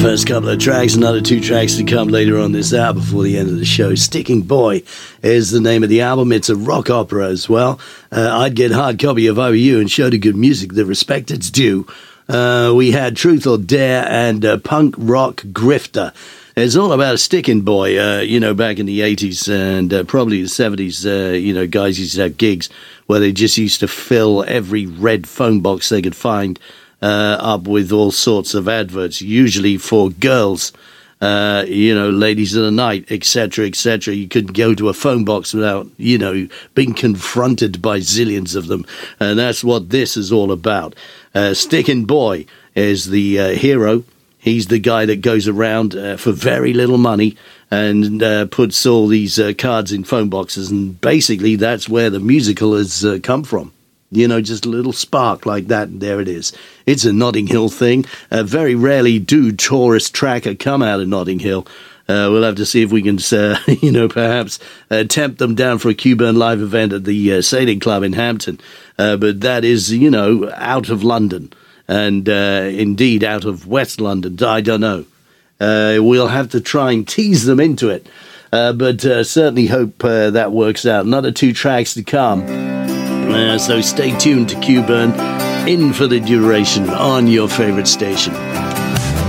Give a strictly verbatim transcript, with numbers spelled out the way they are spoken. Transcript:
First couple of tracks, another two tracks to come later on this hour before the end of the show. Sticking Boy is the name of the album. It's a rock opera as well. Uh, I'd get hard copy if I were you and show the good music the respect it's due. Uh, we had Truth or Dare and uh, Punk Rock Grifter. It's all about a sticking boy, uh, you know, back in the eighties and uh, probably the seventies, uh, you know, guys used to have gigs where they just used to fill every red phone box they could find uh, up with all sorts of adverts, usually for girls, uh, you know, ladies of the night, et cetera, et cetera. You couldn't go to a phone box without, you know, being confronted by zillions of them. And that's what this is all about. Uh, Sticking Boy is the uh, hero. He's the guy that goes around uh, for very little money and uh, puts all these uh, cards in phone boxes. And basically, that's where the musical has uh, come from. You know, just a little spark like that, and there it is. It's a Notting Hill thing. Uh, very rarely do Tourist Tracker come out of Notting Hill. Uh, we'll have to see if we can, uh, you know, perhaps uh, tempt them down for a Q-Burn live event at the uh, Sailing Club in Hampton. Uh, but that is, you know, out of London. And uh, indeed out of West London. I don't know. Uh, we'll have to try and tease them into it. Uh, but uh, certainly hope uh, that works out. Another two tracks to come. Uh, so stay tuned to Q-Burn in for the duration on your favorite station.